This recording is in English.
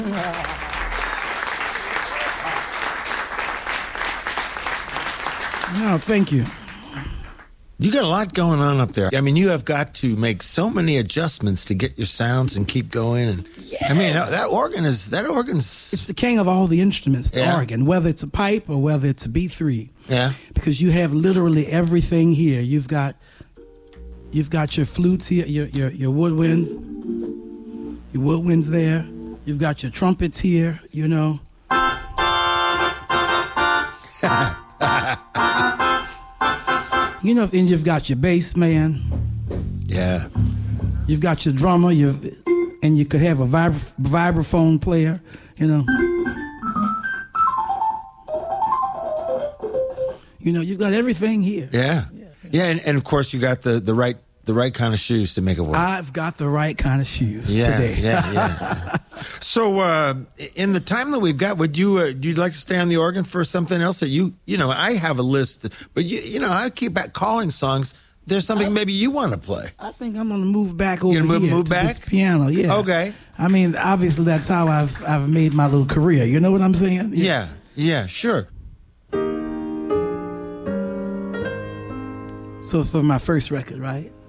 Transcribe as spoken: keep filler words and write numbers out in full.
No, thank you. You got a lot going on up there. I mean, you have got to make so many adjustments to get your sounds and keep going. And yeah. I mean, that organ is that organ's. It's the king of all the instruments, the yeah. organ, whether it's a pipe or whether it's a B three. Yeah. Because you have literally everything here. You've got, you've got your flutes here, your your your woodwinds, your woodwinds there. You've got your trumpets here. You know. You know, and you've got your bass man. Yeah. You've got your drummer. You and you could have a vibra- vibraphone player. You know. You know, you've got everything here. Yeah. Yeah, yeah and, and of course you got the, the right the right kind of shoes to make it work. I've got the right kind of shoes yeah, today. yeah, yeah. So, uh, in the time that we've got, would you uh, do you like to stay on the organ for something else that you you know? I have a list, but you you know I keep back calling songs. There's something I, maybe you want to play. I think I'm going to move back over You're gonna here move to back? this piano. Yeah. Okay. I mean, obviously that's how I've I've made my little career. You know what I'm saying? Yeah. Yeah. Sure. So for my first record, right?